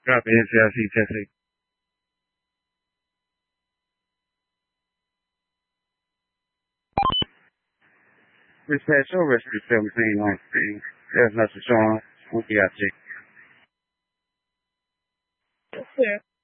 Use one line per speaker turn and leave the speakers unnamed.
Copy, NCIC testing. Dispatch, your rescue 17 on screen. There's nothing showing. We'll be out, Jake.
Yes, sir.